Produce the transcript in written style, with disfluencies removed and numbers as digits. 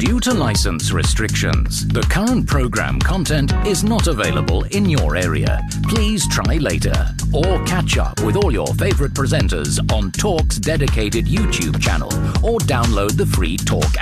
Due to license restrictions, the current program content is not available in your area. Please try later or catch up with all your favorite presenters on Talk's dedicated YouTube channel or download the free Talk